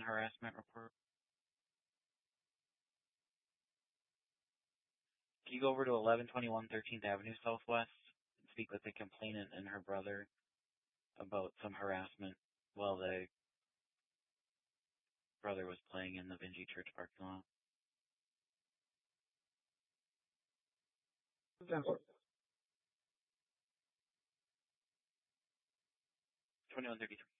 harassment report. Can you go over to 1121 13th Avenue Southwest and speak with the complainant and her brother about some harassment while the brother was playing in the Vinci Church parking lot? 2133.